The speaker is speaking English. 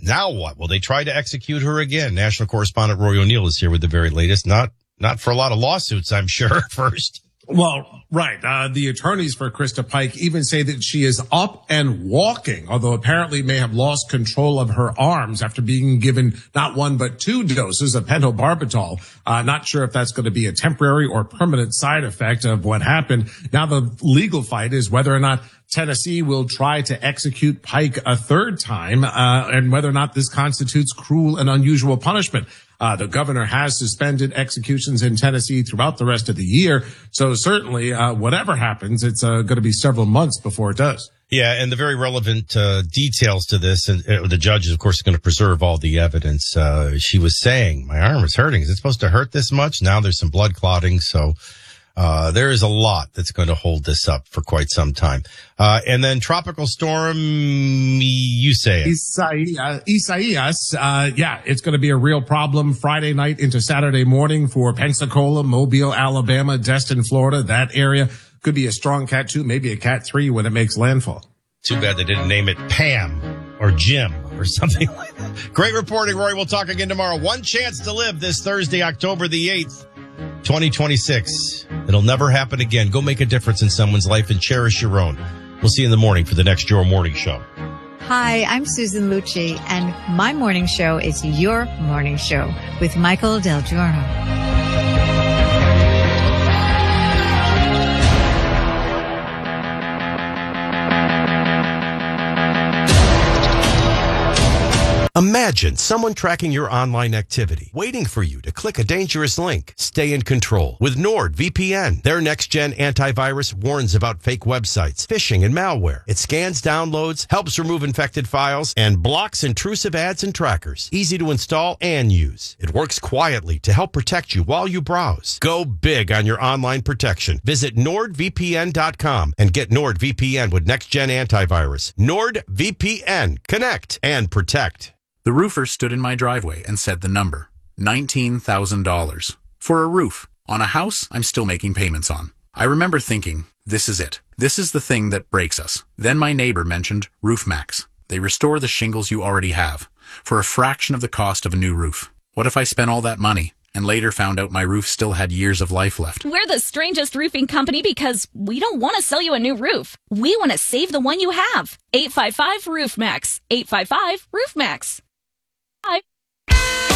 Now what? Will they try to execute her again? National correspondent Roy O'Neill is here with the very latest. Not for a lot of lawsuits, I'm sure, first. Well, right. The attorneys for Krista Pike even say that she is up and walking, although apparently may have lost control of her arms after being given not one but 2 doses of pentobarbital. Not sure if that's going to be a temporary or permanent side effect of what happened. Now the legal fight is whether or not Tennessee will try to execute Pike a third time, and whether or not this constitutes cruel and unusual punishment. The governor has suspended executions in Tennessee throughout the rest of the year. So certainly, whatever happens, it's going to be several months before it does. Yeah, and the very relevant details to this, and the judge is, of course, going to preserve all the evidence. She was saying, my arm is hurting. Is it supposed to hurt this much? Now there's some blood clotting, so there is a lot that's going to hold this up for quite some time. And then Tropical Storm Isaias. It's going to be a real problem Friday night into Saturday morning for Pensacola, Mobile, Alabama, Destin, Florida. That area could be a strong Cat 2, maybe a Cat 3 when it makes landfall. Too bad they didn't name it Pam or Jim or something like that. Great reporting, Roy. We'll talk again tomorrow. One chance to live this Thursday, October the 8th. 2026. It'll never happen again. Go make a difference in someone's life and cherish your own. We'll see you in the morning for the next Your Morning Show. Hi, I'm Susan Lucci, and my morning show is Your Morning Show with Michael Del Giorno. Imagine someone tracking your online activity, waiting for you to click a dangerous link. Stay in control with NordVPN. Their next-gen antivirus warns about fake websites, phishing, and malware. It scans downloads, helps remove infected files, and blocks intrusive ads and trackers. Easy to install and use. It works quietly to help protect you while you browse. Go big on your online protection. Visit NordVPN.com and get NordVPN with next-gen antivirus. NordVPN. Connect and protect. The roofer stood in my driveway and said the number, $19,000. For a roof on a house I'm still making payments on. I remember thinking, this is it. This is the thing that breaks us. Then my neighbor mentioned RoofMax. They restore the shingles you already have for a fraction of the cost of a new roof. What if I spent all that money and later found out my roof still had years of life left? We're the strangest roofing company because we don't want to sell you a new roof. We want to save the one you have. 855-ROOFMAX. 855-ROOFMAX. Bye.